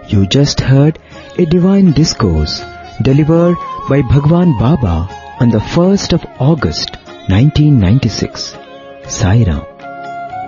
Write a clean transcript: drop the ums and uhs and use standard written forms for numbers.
You just heard a divine discourse delivered by Bhagwan Baba on the 1st of August 1996. Sai Ram.